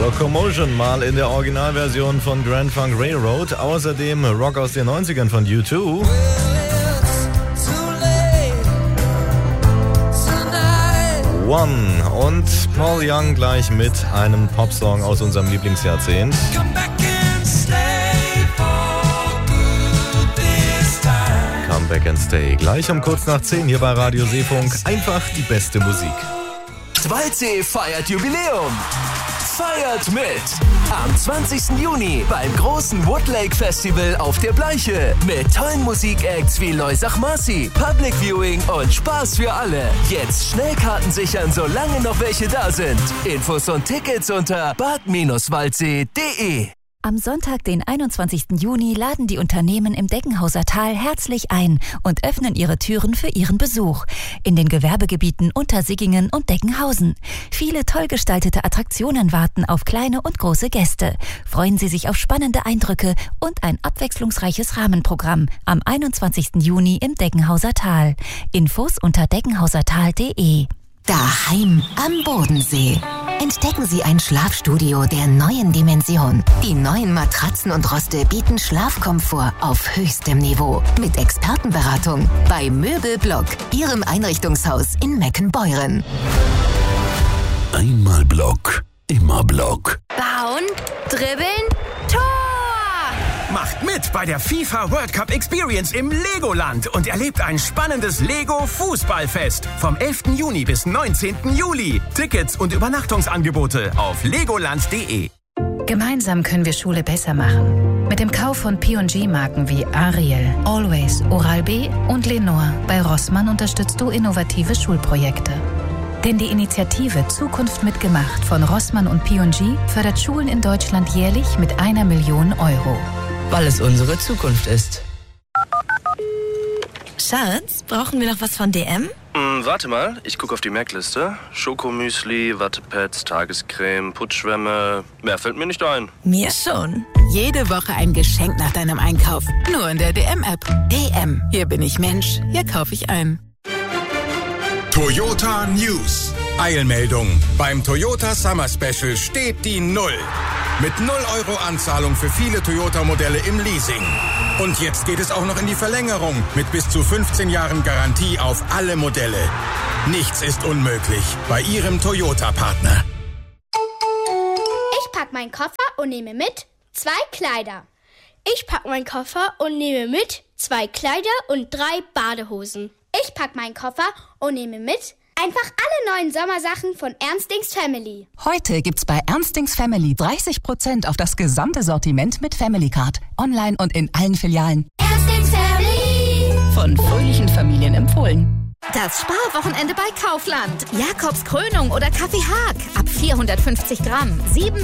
Locomotion mal in der Originalversion von Grand Funk Railroad. Außerdem Rock aus den 90ern von U2. One und Paul Young gleich mit einem Popsong aus unserem Lieblingsjahrzehnt. Come Back and Stay. Gleich um kurz nach 10 hier bei Radio Seefunk. Einfach die beste Musik. Waldsee feiert Jubiläum. Feiert mit! Am 20. Juni beim großen Woodlake Festival auf der Bleiche. Mit tollen Musikacts wie Loisach Marcy, Public Viewing und Spaß für alle. Jetzt Schnellkarten sichern, solange noch welche da sind. Infos und Tickets unter bad-waldsee.de. Am Sonntag, den 21. Juni, laden die Unternehmen im Deckenhauser Tal herzlich ein und öffnen ihre Türen für ihren Besuch. In den Gewerbegebieten Untersiggingen und Deckenhausen. Viele toll gestaltete Attraktionen warten auf kleine und große Gäste. Freuen Sie sich auf spannende Eindrücke und ein abwechslungsreiches Rahmenprogramm am 21. Juni im Deckenhauser Tal. Infos unter deckenhausertal.de. Daheim am Bodensee. Entdecken Sie ein Schlafstudio der neuen Dimension. Die neuen Matratzen und Roste bieten Schlafkomfort auf höchstem Niveau. Mit Expertenberatung bei Möbelblock, Ihrem Einrichtungshaus in Meckenbeuren. Einmal Block, immer Block. Bauen, dribbeln, Tor! Macht mit bei der FIFA World Cup Experience im Legoland und erlebt ein spannendes Lego-Fußballfest vom 11. Juni bis 19. Juli. Tickets und Übernachtungsangebote auf legoland.de. Gemeinsam können wir Schule besser machen. Mit dem Kauf von P&G-Marken wie Ariel, Always, Oral-B und Lenore bei Rossmann unterstützt du innovative Schulprojekte. Denn die Initiative Zukunft mitgemacht von Rossmann und P&G fördert Schulen in Deutschland jährlich mit 1 Million Euro. Weil es unsere Zukunft ist. Schatz, brauchen wir noch was von DM? Warte mal, ich gucke auf die Merkliste. Schokomüsli, Wattepads, Tagescreme, Putzschwämme. Mehr fällt mir nicht ein. Mir schon. Jede Woche ein Geschenk nach deinem Einkauf. Nur in der DM-App. DM. Hier bin ich Mensch. Hier kaufe ich ein. Toyota News. Eilmeldung. Beim Toyota Summer Special steht die 0. Mit 0 € Anzahlung für viele Toyota-Modelle im Leasing. Und jetzt geht es auch noch in die Verlängerung mit bis zu 15 Jahren Garantie auf alle Modelle. Nichts ist unmöglich bei Ihrem Toyota-Partner. Ich pack meinen Koffer und nehme mit 2 Kleider. Ich pack meinen Koffer und nehme mit 2 Kleider und 3 Badehosen. Ich pack meinen Koffer und nehme mit einfach alle neuen Sommersachen von Ernstings Family. Heute gibt's bei Ernstings Family 30% auf das gesamte Sortiment mit Family Card. Online und in allen Filialen. Ernstings Family. Von fröhlichen Familien empfohlen. Das Sparwochenende bei Kaufland. Jakobs Krönung oder Kaffee Haag. Ab 450 Gramm.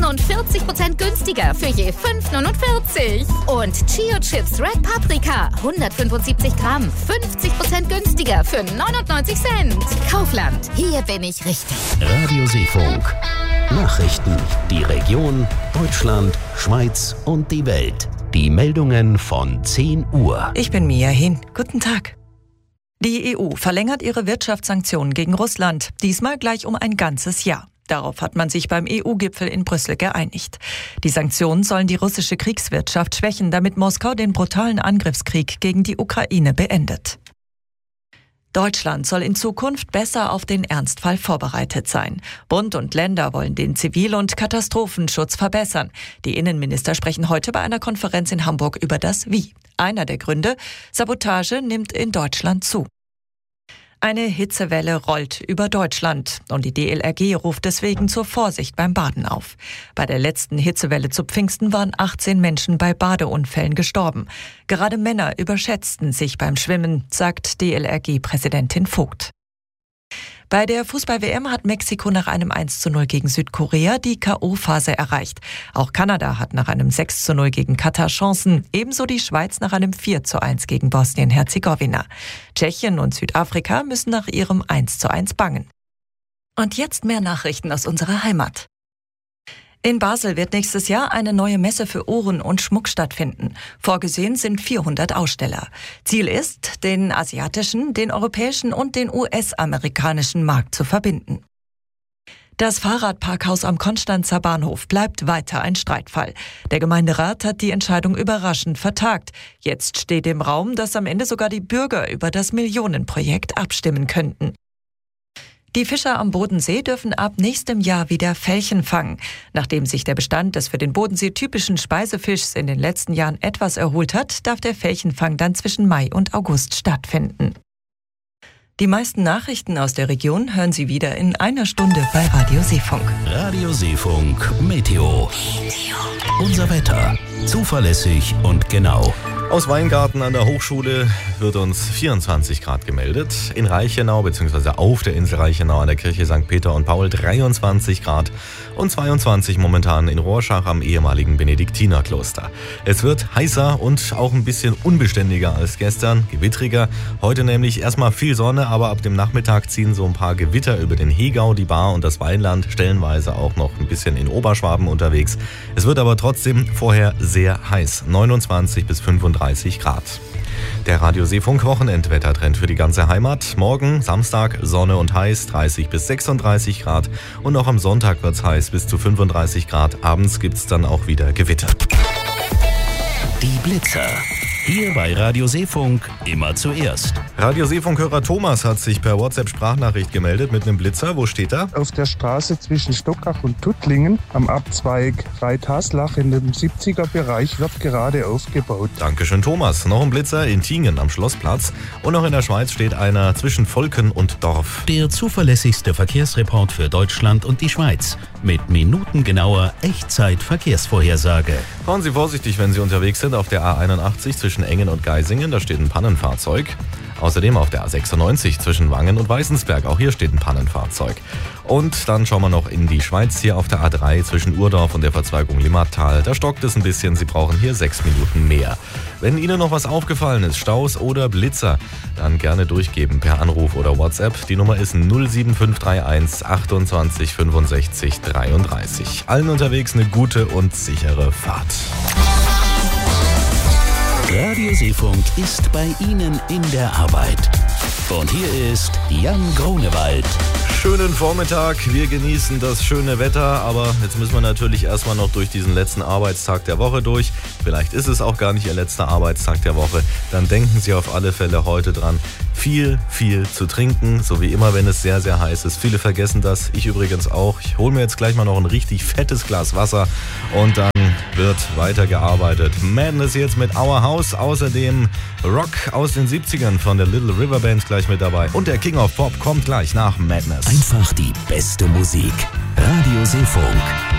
47% günstiger für je 5,49. Und Chio Chips Red Paprika. 175 Gramm. 50% günstiger für 99 Cent. Kaufland. Hier bin ich richtig. Radio Seefunk. Nachrichten. Die Region, Deutschland, Schweiz und die Welt. Die Meldungen von 10 Uhr. Ich bin Mia Hin. Guten Tag. Die EU verlängert ihre Wirtschaftssanktionen gegen Russland, diesmal gleich um ein ganzes Jahr. Darauf hat man sich beim EU-Gipfel in Brüssel geeinigt. Die Sanktionen sollen die russische Kriegswirtschaft schwächen, damit Moskau den brutalen Angriffskrieg gegen die Ukraine beendet. Deutschland soll in Zukunft besser auf den Ernstfall vorbereitet sein. Bund und Länder wollen den Zivil- und Katastrophenschutz verbessern. Die Innenminister sprechen heute bei einer Konferenz in Hamburg über das Wie. Einer der Gründe: Sabotage nimmt in Deutschland zu. Eine Hitzewelle rollt über Deutschland und die DLRG ruft deswegen zur Vorsicht beim Baden auf. Bei der letzten Hitzewelle zu Pfingsten waren 18 Menschen bei Badeunfällen gestorben. Gerade Männer überschätzten sich beim Schwimmen, sagt DLRG-Präsidentin Vogt. Bei der Fußball-WM hat Mexiko nach einem 1:0 gegen Südkorea die K.O.-Phase erreicht. Auch Kanada hat nach einem 6:0 gegen Katar Chancen, ebenso die Schweiz nach einem 4:1 gegen Bosnien-Herzegowina. Tschechien und Südafrika müssen nach ihrem 1:1 bangen. Und jetzt mehr Nachrichten aus unserer Heimat. In Basel wird nächstes Jahr eine neue Messe für Uhren und Schmuck stattfinden. Vorgesehen sind 400 Aussteller. Ziel ist, den asiatischen, den europäischen und den US-amerikanischen Markt zu verbinden. Das Fahrradparkhaus am Konstanzer Bahnhof bleibt weiter ein Streitfall. Der Gemeinderat hat die Entscheidung überraschend vertagt. Jetzt steht im Raum, dass am Ende sogar die Bürger über das Millionenprojekt abstimmen könnten. Die Fischer am Bodensee dürfen ab nächstem Jahr wieder Felchen fangen. Nachdem sich der Bestand des für den Bodensee typischen Speisefischs in den letzten Jahren etwas erholt hat, darf der Felchenfang dann zwischen Mai und August stattfinden. Die meisten Nachrichten aus der Region hören Sie wieder in einer Stunde bei Radio Seefunk. Radio Seefunk Meteo. Unser Wetter. Zuverlässig und genau. Aus Weingarten an der Hochschule wird uns 24 Grad gemeldet. In Reichenau bzw. auf der Insel Reichenau an der Kirche St. Peter und Paul 23 Grad und 22 momentan in Rorschach am ehemaligen Benediktinerkloster. Es wird heißer und auch ein bisschen unbeständiger als gestern, gewittriger. Heute nämlich erstmal viel Sonne, aber ab dem Nachmittag ziehen so ein paar Gewitter über den Hegau, die Baar und das Weinland, stellenweise auch noch ein bisschen in Oberschwaben unterwegs. Es wird aber trotzdem vorher sehr heiß, 29 bis 35 Grad. Der Radio Seefunk Wochenendwettertrend für die ganze Heimat. Morgen, Samstag, Sonne und heiß, 30 bis 36 Grad. Und auch am Sonntag wird's heiß, bis zu 35 Grad. Abends gibt's dann auch wieder Gewitter. Die Blitzer. Hier bei Radio Seefunk immer zuerst. Radio Seefunk-Hörer Thomas hat sich per WhatsApp-Sprachnachricht gemeldet mit einem Blitzer. Wo steht er? Auf der Straße zwischen Stockach und Tuttlingen am Abzweig Reithaslach in dem 70er-Bereich wird gerade aufgebaut. Dankeschön, Thomas. Noch ein Blitzer in Tingen am Schlossplatz. Und noch in der Schweiz steht einer zwischen Volken und Dorf. Der zuverlässigste Verkehrsreport für Deutschland und die Schweiz. Mit minutengenauer Echtzeit-Verkehrsvorhersage. Fahren Sie vorsichtig, wenn Sie unterwegs sind auf der A81 zwischen Engen und Geisingen, da steht ein Pannenfahrzeug. Außerdem auf der A96 zwischen Wangen und Weißensberg, auch hier steht ein Pannenfahrzeug. Und dann schauen wir noch in die Schweiz, hier auf der A3 zwischen Urdorf und der Verzweigung Limmattal. Da stockt es ein bisschen, Sie brauchen hier 6 Minuten mehr. Wenn Ihnen noch was aufgefallen ist, Staus oder Blitzer, dann gerne durchgeben per Anruf oder WhatsApp. Die Nummer ist 07531 28 65 33. Allen unterwegs eine gute und sichere Fahrt. Radio Seefunk ist bei Ihnen in der Arbeit. Und hier ist Jan Grunewald. Schönen Vormittag, wir genießen das schöne Wetter, aber jetzt müssen wir natürlich erstmal noch durch diesen letzten Arbeitstag der Woche durch. Vielleicht ist es auch gar nicht Ihr letzter Arbeitstag der Woche. Dann denken Sie auf alle Fälle heute dran, viel zu trinken, so wie immer, wenn es sehr, sehr heiß ist. Viele vergessen das, ich übrigens auch. Ich hole mir jetzt gleich mal noch ein richtig fettes Glas Wasser und dann wird weitergearbeitet. Madness jetzt mit Our House, außerdem Rock aus den 70ern von der Little River Band gleich mit dabei. Und der King of Pop kommt gleich nach Madness. Einfach die beste Musik. Radio Seefunk.